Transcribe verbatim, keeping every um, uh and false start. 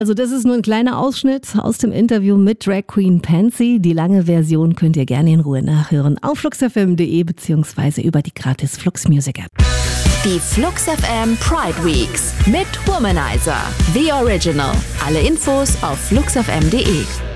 Also das ist nur ein kleiner Ausschnitt aus dem Interview mit Drag Queen Pansy. Die lange Version könnt ihr gerne in Ruhe nachhören auf fluxfm punkt de beziehungsweise über die gratis Flux Music App. Die Flux F M Pride Weeks mit Womanizer. The Original. Alle Infos auf fluxfm punkt de.